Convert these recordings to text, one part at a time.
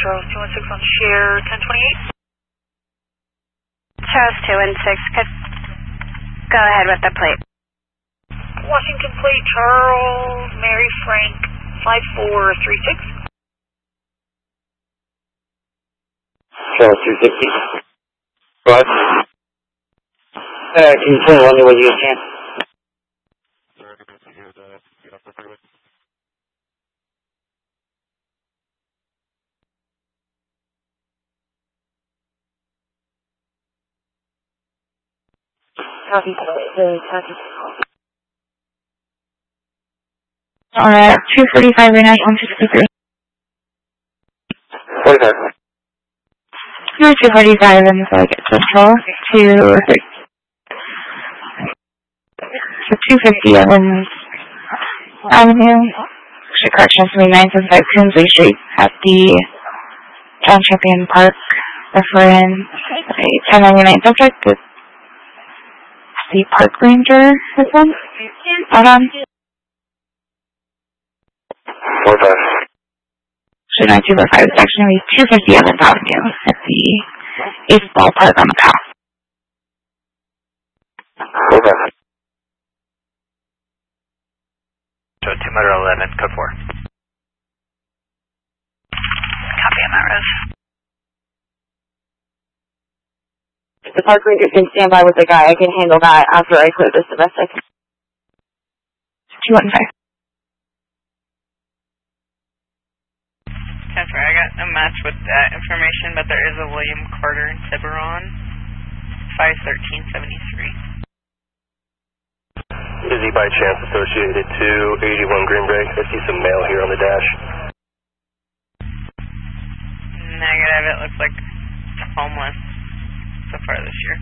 Charles 216 on share 1028. Charles 216, could go ahead with the plate. Washington plate, Charles, Mary Frank 5436. Charles 260. Go ahead. Can you tell me when you can? Alright, 245 right now, 163. 45. You're 245 and so I get Central to 250 Evans Avenue. Corrections, 9th and 5 Coonsley Street at the John Champion Park. Reference 1099 subject is the park ranger. This one? Hold on. 45. Should not 245. It's actually 250 Evans Avenue at the Ace Ballpark on the Macau. 45. So 2-11, code 4. Copy on that, Rose. The park ranger can stand by with the guy. I can handle that after I clear this domestic. 215. That's right, I got a match with that information, but there is a William Carter in Tiburon, 51373. Is he by chance associated to 81 Green Bay? I see some mail here on the dash. Negative, it looks like homeless so far this year.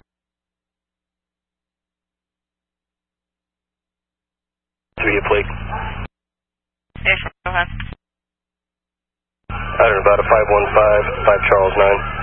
Three plate. Hey, go ahead. I don't know, about a 515, 5 Charles 9.